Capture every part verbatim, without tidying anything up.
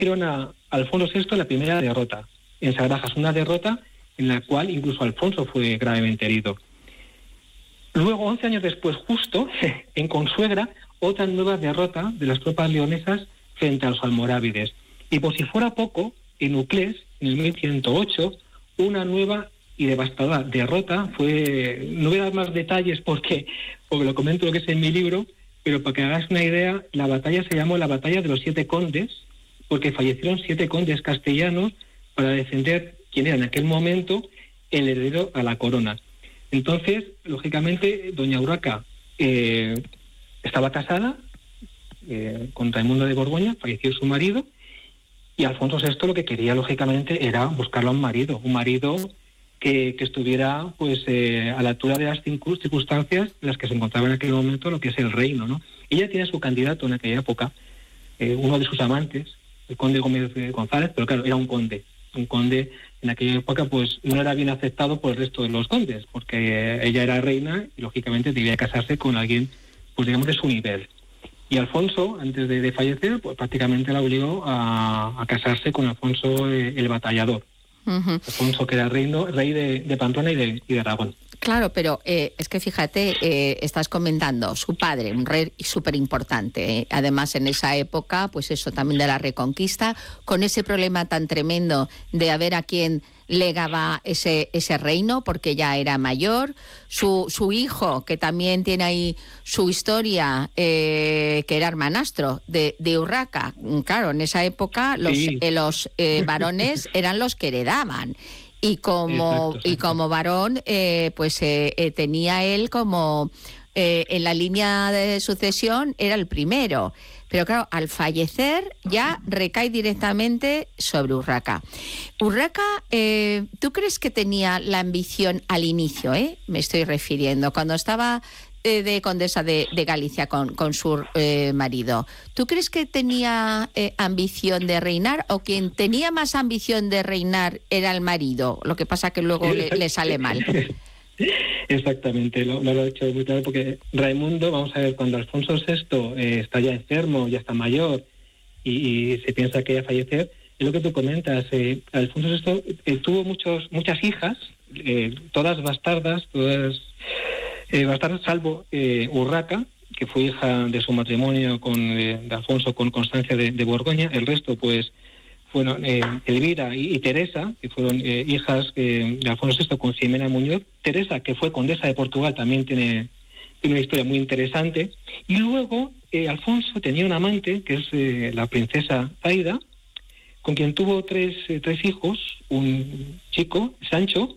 dieron a Alfonso sexto la primera derrota en Sagrajas, una derrota en la cual incluso Alfonso fue gravemente herido. Luego, once años después, justo en Consuegra, otra nueva derrota de las tropas leonesas frente a los almorávides. Y por si fuera poco, en Uclés, en el mil ciento ocho, una nueva y devastadora derrota fue... No voy a dar más detalles porque, porque lo comento lo que es en mi libro, pero para que hagas una idea, la batalla se llamó la Batalla de los Siete Condes, porque fallecieron siete condes castellanos para defender quién era en aquel momento el heredero a la corona. Entonces, lógicamente, doña Urraca eh, estaba casada eh, con Raimundo de Borgoña, falleció su marido, y Alfonso sexto lo que quería, lógicamente, era buscarle a un marido, un marido que, que estuviera pues eh, a la altura de las circunstancias en las que se encontraba en aquel momento lo que es el reino, ¿no? Ella tiene su candidato en aquella época, eh, uno de sus amantes, el conde Gómez González, pero claro, era un conde. Un conde en aquella época pues no era bien aceptado por el resto de los condes, porque ella era reina y lógicamente debía casarse con alguien, pues digamos, de su nivel. Y Alfonso, antes de, de fallecer, pues prácticamente la obligó a, a casarse con Alfonso eh, el Batallador. Uh-huh. Alfonso, que era reino, rey de, de Pamplona y de, y de Aragón. Claro, pero eh, es que fíjate, eh, estás comentando, su padre, un rey súper importante, eh, además en esa época, pues eso también de la Reconquista, con ese problema tan tremendo de a ver a quién legaba ese ese reino, porque ya era mayor, su su hijo, que también tiene ahí su historia, eh, que era hermanastro de, de Urraca. Claro, en esa época los, sí. eh, los eh, varones eran los que heredaban. Y como, exacto, exacto. y como varón, eh, pues eh, eh, tenía él como eh, en la línea de sucesión, era el primero. Pero claro, al fallecer ya recae directamente sobre Urraca. Urraca, eh, ¿tú crees que tenía la ambición al inicio, eh? Me estoy refiriendo, cuando estaba eh, de condesa de, de Galicia con, con su eh, marido. ¿Tú crees que tenía eh, ambición de reinar o quien tenía más ambición de reinar era el marido? Lo que pasa que luego le, le sale mal. Exactamente, lo, lo he hecho muy claro porque Raimundo, vamos a ver, cuando Alfonso sexto eh, está ya enfermo, ya está mayor y, y se piensa que va a fallecer, es lo que tú comentas, eh, Alfonso sexto eh, tuvo muchos muchas hijas, eh, todas bastardas, todas eh, bastardas, salvo eh, Urraca, que fue hija de su matrimonio con eh, de Alfonso con Constancia de, de Borgoña, el resto pues fueron eh, Elvira y, y Teresa, que fueron eh, hijas eh, de Alfonso sexto con Ximena Muñoz. Teresa, que fue condesa de Portugal, también tiene, tiene una historia muy interesante. Y luego eh, Alfonso tenía un amante, que es eh, la princesa Zaida, con quien tuvo tres, eh, tres hijos, un chico, Sancho,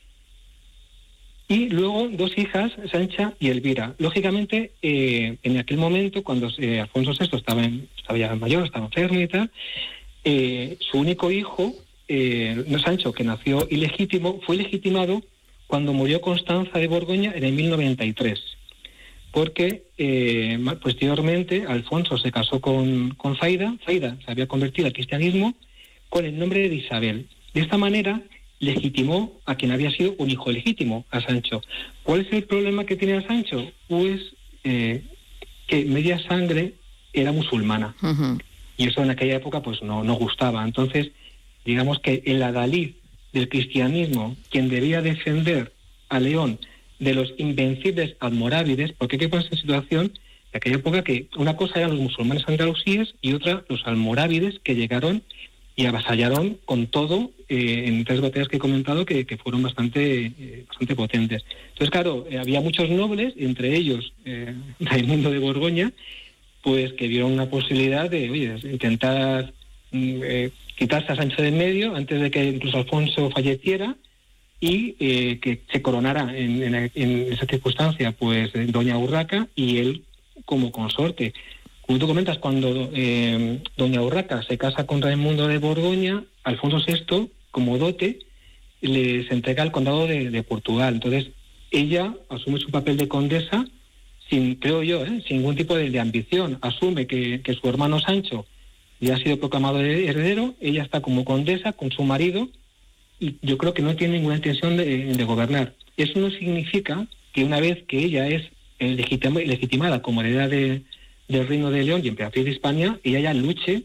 y luego dos hijas, Sancha y Elvira. Lógicamente, eh, en aquel momento, cuando eh, Alfonso sexto estaba, en, estaba ya mayor, estaba enfermo y tal, Eh, su único hijo, eh, no Sancho, que nació ilegítimo, fue legitimado cuando murió Constanza de Borgoña en el mil noventa y tres, porque eh, posteriormente Alfonso se casó con, con Zaida, Zaida se había convertido al cristianismo con el nombre de Isabel. De esta manera legitimó a quien había sido un hijo legítimo, a Sancho. ¿Cuál es el problema que tenía Sancho? Pues eh, que media sangre era musulmana. Uh-huh. Y eso en aquella época pues no, no gustaba. Entonces, digamos que el adalid del cristianismo, quien debía defender a León de los invencibles almorávides, porque qué pasa en situación de aquella época que una cosa eran los musulmanes andalusíes y otra los almorávides que llegaron y avasallaron con todo eh, en tres batallas que he comentado que, que fueron bastante, eh, bastante potentes. Entonces, claro, eh, había muchos nobles, entre ellos eh, Raimundo de Borgoña, pues que vieron una posibilidad de, oye, intentar eh, quitarse a Sancho de en medio antes de que incluso Alfonso falleciera y eh, que se coronara en, en, en esa circunstancia pues doña Urraca y él como consorte. Como tú comentas, cuando eh, doña Urraca se casa con Raimundo de Borgoña, Alfonso sexto, como dote, les entrega el condado de, de Portugal. Entonces, ella asume su papel de condesa sin, creo yo, ¿eh? sin ningún tipo de, de ambición. Asume que, que su hermano Sancho ya ha sido proclamado heredero, ella está como condesa con su marido y yo creo que no tiene ninguna intención de, de gobernar. Eso no significa que una vez que ella es eh, legitima, legitimada como heredera de, del Reino de León y emperatriz de Hispania, ella ya luche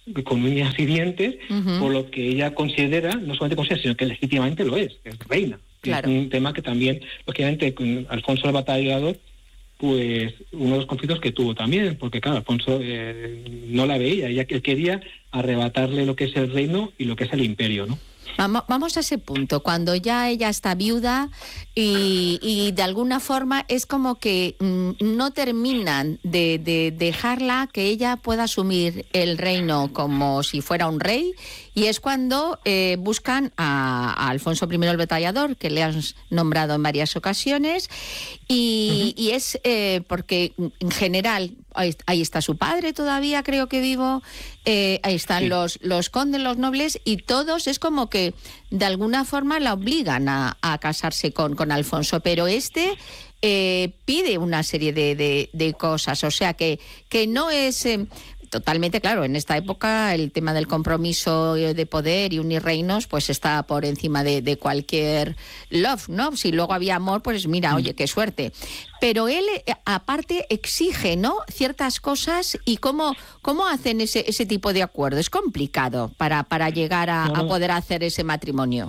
con uñas y dientes, uh-huh. por lo que ella considera, no solamente considera, sino que legítimamente lo es, es reina. Claro. Es un tema que también, lógicamente, con Alfonso el Batallador, pues uno de los conflictos que tuvo también, porque claro, Alfonso eh, no la veía, ella que quería arrebatarle lo que es el reino y lo que es el imperio, ¿no? Vamos a ese punto, cuando ya ella está viuda y, y de alguna forma es como que mmm, no terminan de, de dejarla que ella pueda asumir el reino como si fuera un rey, y es cuando eh, buscan a, a Alfonso primero el Batallador, que le has nombrado en varias ocasiones, y, uh-huh. y es eh, porque en general ahí, ahí está su padre todavía, creo que vivo, eh, ahí están sí. los, los condes, los nobles, y todos es como que de alguna forma la obligan a, a casarse con, con Alfonso, pero este eh, pide una serie de, de, de cosas, o sea que, que no es... Eh, Totalmente, claro, en esta época el tema del compromiso de poder y unir reinos pues está por encima de, de cualquier love, ¿no? Si luego había amor, pues mira, oye, qué suerte. Pero él, aparte, exige, ¿no?, ciertas cosas, y cómo, cómo hacen ese, ese tipo de acuerdo. Es complicado para, para llegar a, a poder hacer ese matrimonio.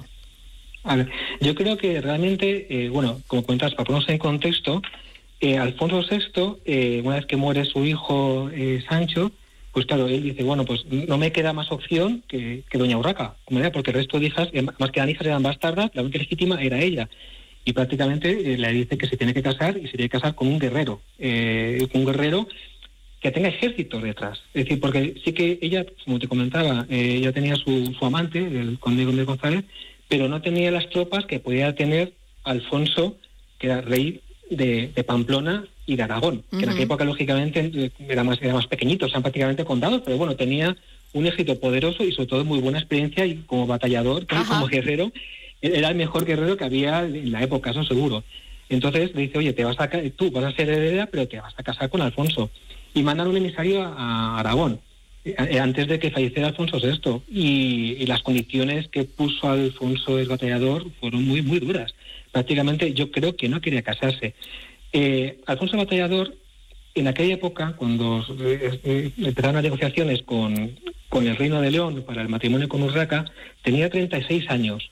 A ver, yo creo que realmente, eh, bueno, como cuentas, para ponernos en contexto, eh, Alfonso sexto, eh, una vez que muere su hijo eh, Sancho, pues claro, él dice, bueno, pues no me queda más opción que, que doña Urraca, porque el resto de hijas, más que eran hijas, eran bastardas, la única legítima era ella. Y prácticamente eh, le dice que se tiene que casar, y se tiene que casar con un guerrero, eh, un guerrero que tenga ejército detrás. Es decir, porque sí que ella, como te comentaba, eh, ella tenía su, su amante, el conde Gómez González, pero no tenía las tropas que podía tener Alfonso, que era rey de, de Pamplona y de Aragón, que uh-huh. en aquella época lógicamente era más, era más pequeñito, eran prácticamente condados, pero bueno, tenía un ejército poderoso y sobre todo muy buena experiencia, y como batallador, uh-huh. como guerrero, era el mejor guerrero que había en la época, eso seguro. Entonces le dice, oye, te vas a tú vas a ser heredera, pero te vas a casar con Alfonso. Y mandan un emisario a, a Aragón, eh, antes de que falleciera Alfonso sexto, y, y las condiciones que puso Alfonso el Batallador fueron muy, muy duras. Prácticamente yo creo que no quería casarse. Eh, Alfonso el Batallador, en aquella época, cuando eh, eh, empezaron las negociaciones con, con el Reino de León para el matrimonio con Urraca, tenía treinta y seis años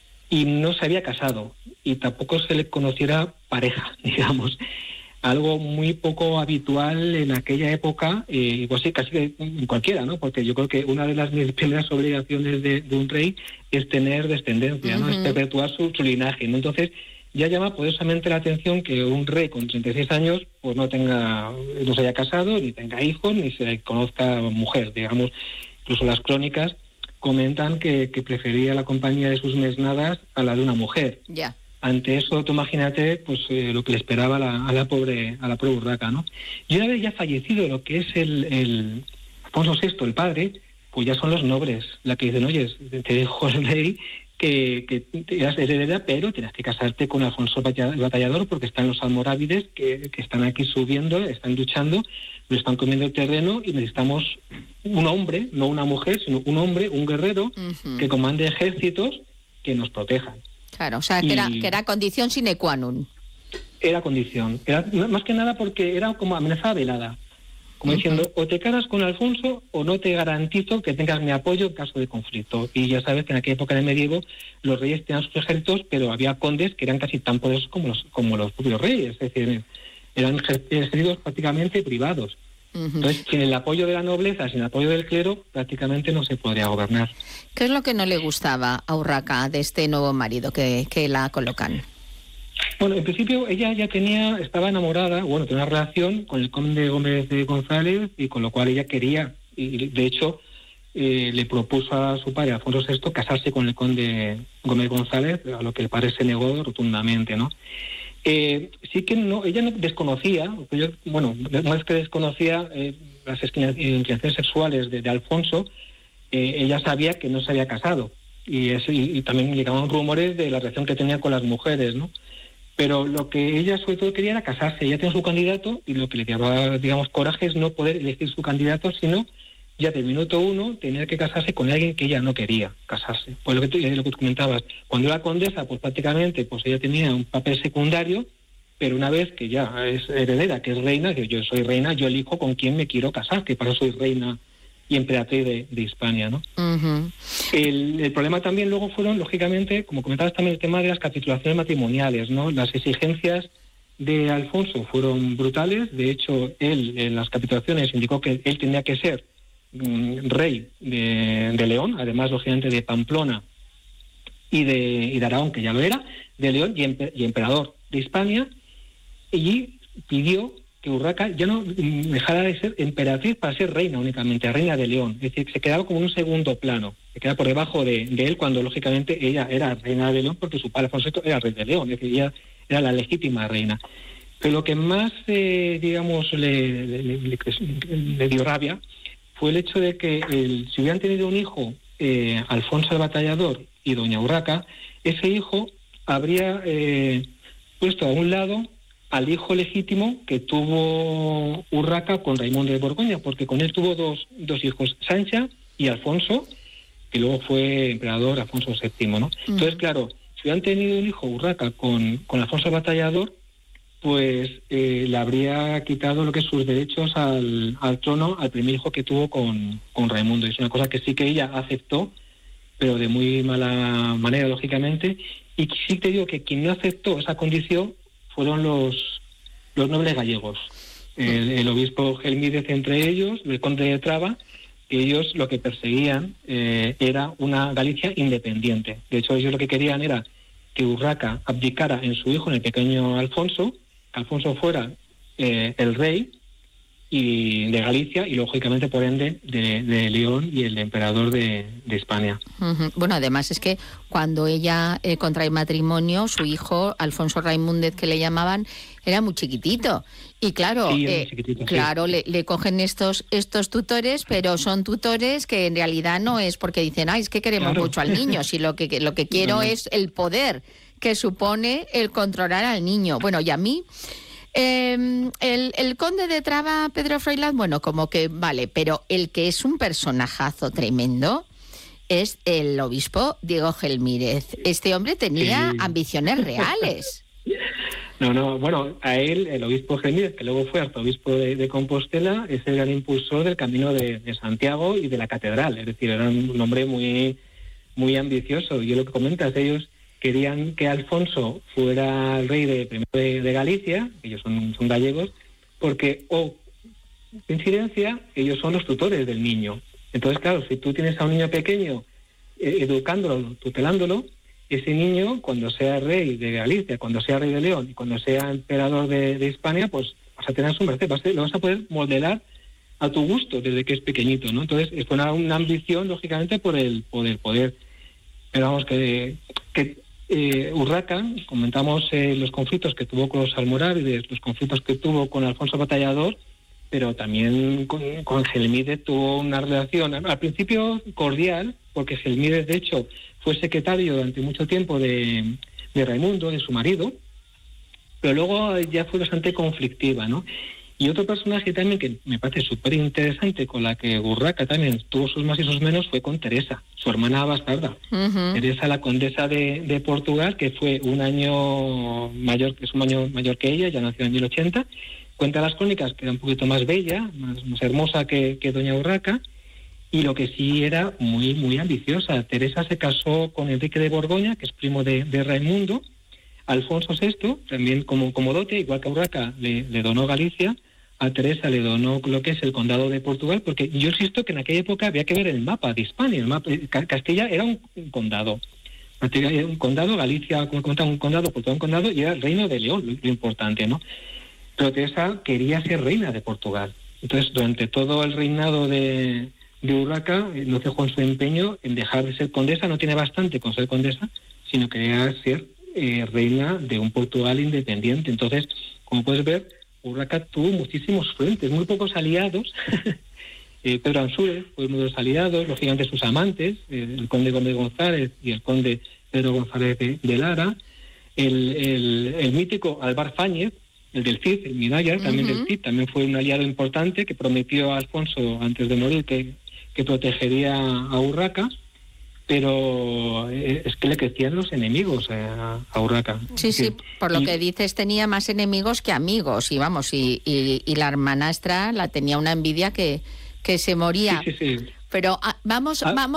y no se había casado, y tampoco se le conociera pareja, digamos. Algo muy poco habitual en aquella época, eh, pues sí, casi que en cualquiera, ¿no? Porque yo creo que una de las primeras obligaciones de, de un rey es tener descendencia, ¿no? Uh-huh. Es perpetuar su, su linaje, ¿no? Entonces, ya llama poderosamente la atención que un rey con treinta y seis años pues no tenga, no se haya casado, ni tenga hijos, ni se conozca mujer, digamos. Incluso las crónicas comentan que, que prefería la compañía de sus mesnadas a la de una mujer. Ya. Yeah. Ante eso, tú imagínate pues eh, lo que le esperaba a la, a la pobre a la pobre Urraca, ¿no? Y una vez ya fallecido lo que es el, el Alfonso sexto, el padre, pues ya son los nobles la que dicen, oye, te dejo el rey que, que eras heredera, pero tienes que casarte con Alfonso el Batallador, porque están los almorávides que, que están aquí subiendo, están luchando, nos están comiendo el terreno, y necesitamos un hombre, no una mujer, sino un hombre, un guerrero, uh-huh. que comande ejércitos que nos protejan. Claro, o sea, que, y era, que era condición sine qua non. Era condición, era más que nada porque era como amenaza velada, como uh-huh. diciendo, o te casas con Alfonso o no te garantizo que tengas mi apoyo en caso de conflicto. Y ya sabes que en aquella época del medievo los reyes tenían sus ejércitos, pero había condes que eran casi tan poderosos como los, como los propios reyes, es decir, eran ejércitos prácticamente privados. Uh-huh. Entonces, sin el apoyo de la nobleza, sin el apoyo del clero, prácticamente no se podría gobernar. ¿Qué es lo que no le gustaba a Urraca de este nuevo marido que, que la colocan? Bueno, en principio ella ya tenía, estaba enamorada, bueno, tenía una relación con el conde Gómez de González, y con lo cual ella quería, y de hecho eh, le propuso a su padre, Alfonso sexto, casarse con el conde Gómez González, a lo que el padre se negó rotundamente, ¿no? Eh, sí que no, ella no desconocía, yo, bueno, más que desconocía eh, las inclinaciones sexuales de, de Alfonso, eh, ella sabía que no se había casado, y, eso, y, y también llegaban rumores de la relación que tenía con las mujeres, ¿no? Pero lo que ella sobre todo quería era casarse. Ella tenía su candidato, y lo que le daba, digamos, coraje es no poder elegir su candidato, sino ya del minuto uno tener que casarse con alguien que ella no quería casarse. Pues lo que tú, lo que tú comentabas, cuando era condesa, pues prácticamente pues ella tenía un papel secundario, pero una vez que ya es heredera, que es reina, que yo soy reina, yo elijo con quién me quiero casar, que para eso soy reina y emperatriz de, de Hispania, ¿no? Uh-huh. El, el problema también luego fueron, lógicamente, como comentabas también, el tema de las capitulaciones matrimoniales, ¿no? Las exigencias de Alfonso fueron brutales. De hecho, él en las capitulaciones indicó que él tenía que ser mm, rey de, de León, además, lógicamente, de Pamplona y de, y de Aragón, que ya lo era, de León y, empe, y emperador de Hispania, y pidió que Urraca ya no dejara de ser emperatriz para ser reina únicamente, reina de León. Es decir, que se quedaba como en un segundo plano, se quedaba por debajo de, de él, cuando lógicamente ella era reina de León porque su padre Alfonso sexto era rey de León, es decir, ella era la legítima reina. Pero lo que más, eh, digamos, le, le, le, le dio rabia fue el hecho de que el, si hubieran tenido un hijo, eh, Alfonso el Batallador y doña Urraca, ese hijo habría eh, puesto a un lado al hijo legítimo que tuvo Urraca con Raimundo de Borgoña, porque con él tuvo dos, dos hijos, Sancha y Alfonso, que luego fue emperador Alfonso séptimo, ¿no? Mm. Entonces, claro, si hubieran tenido un hijo Urraca con, con Alfonso el Batallador, pues eh, le habría quitado lo que es sus derechos al, al trono al primer hijo que tuvo con, con Raimundo. Es una cosa que sí que ella aceptó, pero de muy mala manera, lógicamente, y sí te digo que quien no aceptó esa condición fueron los, los nobles gallegos, el, el obispo Gelmírez entre ellos, el conde de Traba. Ellos lo que perseguían eh, era una Galicia independiente. De hecho, ellos lo que querían era que Urraca abdicara en su hijo, en el pequeño Alfonso, que Alfonso fuera eh, el rey y de Galicia y lógicamente por ende de, de León y el emperador de, de Hispania. Uh-huh. Bueno, además es que cuando ella eh, contrae matrimonio, su hijo Alfonso Raimúndez, que le llamaban, era muy chiquitito y claro, sí, eh, chiquitito, claro, sí. le, le cogen estos estos tutores, pero son tutores que en realidad no es porque dicen, ay, es que queremos claro. mucho al niño, si lo que lo que quiero no, no. es el poder que supone el controlar al niño. Bueno, y a mí Eh, el, el conde de Traba, Pedro Froilaz, bueno, como que vale, pero el que es un personajazo tremendo es el obispo Diego Gelmírez. Este hombre tenía sí. ambiciones reales. No, no, bueno, a él, el obispo Gelmírez, que luego fue arzobispo de, de Compostela, es el gran impulsor del Camino de, de Santiago y de la Catedral. Es decir, era un hombre muy, muy ambicioso. Y lo que comentas, ellos querían que Alfonso fuera el rey de, primero de, de Galicia, ellos son, son gallegos, porque, o, oh, coincidencia, ellos son los tutores del niño. Entonces, claro, si tú tienes a un niño pequeño eh, educándolo, tutelándolo, ese niño, cuando sea rey de Galicia, cuando sea rey de León y cuando sea emperador de, de Hispania, pues vas a tener su merced, vas a, lo vas a poder modelar a tu gusto desde que es pequeñito, ¿no? Entonces, es una, una ambición, lógicamente, por el poder, poder. Pero vamos, que... que Eh, Urraca, comentamos eh, los conflictos que tuvo con los almorávides, los conflictos que tuvo con Alfonso Batallador, pero también con, con Gelmírez tuvo una relación, al principio cordial, porque Gelmírez de hecho fue secretario durante mucho tiempo de, de Raimundo, de su marido, pero luego ya fue bastante conflictiva, ¿no? Y otro personaje también que me parece súper interesante, con la que Urraca también tuvo sus más y sus menos, fue con Teresa, su hermana bastarda. Uh-huh. Teresa, la condesa de, de Portugal, que fue un año mayor, que es un año mayor que ella, ya nació en mil ochenta. Cuenta las crónicas que era un poquito más bella, más, más hermosa que, que doña Urraca, y lo que sí era muy, muy ambiciosa. Teresa se casó con Enrique de Borgoña, que es primo de, de Raimundo. Alfonso sexto, también como, como dote, igual que a Urraca, le, le donó Galicia. A Teresa le donó lo que es el condado de Portugal, porque yo insisto que en aquella época había que ver el mapa de Hispania. El mapa, Castilla era un, un condado. Era un condado, Galicia, como comentaba, un condado, Portugal un condado, y era el reino de León, lo, lo importante, ¿no? Pero Teresa quería ser reina de Portugal. Entonces, durante todo el reinado de, de Urraca, no cejó en su empeño en dejar de ser condesa. No tiene bastante con ser condesa, sino quería ser eh, reina de un Portugal independiente. Entonces, como puedes ver, Urraca tuvo muchísimos frentes, muy pocos aliados. eh, Pedro Ansúrez fue uno de los aliados, lógicamente sus amantes, eh, el conde Gómez González y el conde Pedro González de, de Lara, el, el, el mítico Álvar Fáñez, el del Cid, el Minaya, también uh-huh. del Cid, también fue un aliado importante que prometió a Alfonso antes de morir que, que protegería a Urraca. Pero es que le crecían los enemigos a, a Urraca. Sí, sí, por lo y, que dices tenía más enemigos que amigos, y vamos, y, y, y la hermanastra la tenía una envidia que, que se moría. Sí, sí, sí. Pero ah, vamos, Ah. vamos.